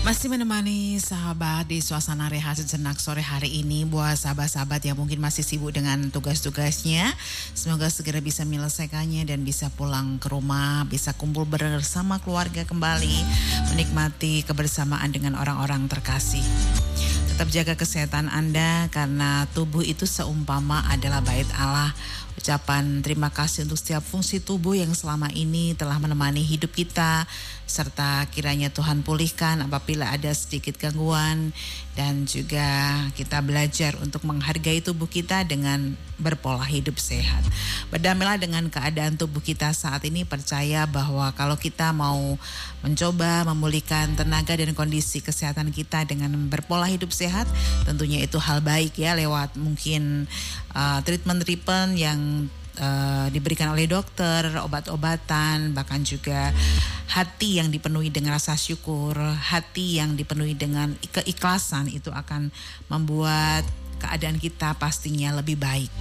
Masih menemani sahabat di suasana rehat sejenak sore hari ini buat sahabat-sahabat yang mungkin masih sibuk dengan tugas-tugasnya. Semoga segera bisa menyelesaikannya dan bisa pulang ke rumah, bisa kumpul bersama keluarga kembali, menikmati kebersamaan dengan orang-orang terkasih. Tetap jaga kesehatan Anda karena tubuh itu seumpama adalah bait Allah. Ucapan terima kasih untuk setiap fungsi tubuh yang selama ini telah menemani hidup kita, serta kiranya Tuhan pulihkan apabila ada sedikit gangguan, dan juga kita belajar untuk menghargai tubuh kita dengan berpola hidup sehat. Berdamailah dengan keadaan tubuh kita saat ini, percaya bahwa kalau kita mau mencoba memulihkan tenaga dan kondisi kesehatan kita dengan berpola hidup sehat, tentunya itu hal baik ya, lewat mungkin treatment-treatment yang diberikan oleh dokter, obat-obatan, bahkan juga hati yang dipenuhi dengan rasa syukur, hati yang dipenuhi dengan keikhlasan, itu akan membuat keadaan kita pastinya lebih baik.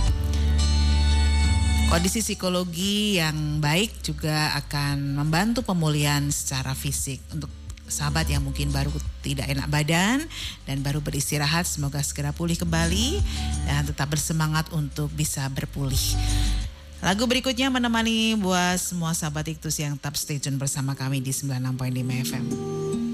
Kondisi psikologi yang baik juga akan membantu pemulihan secara fisik. Untuk sahabat yang mungkin baru tidak enak badan dan baru beristirahat, semoga segera pulih kembali dan tetap bersemangat untuk bisa berpulih. Lagu berikutnya menemani buat semua sahabat Iktus yang tetap stay tune bersama kami di 96.5 FM.